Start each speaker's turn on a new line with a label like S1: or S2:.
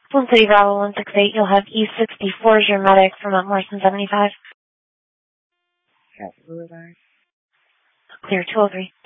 S1: Twin City Bravo 168, you'll have E64 as your medic from Mount Morrison 75.
S2: Cat Boulevard.
S1: Clear 203.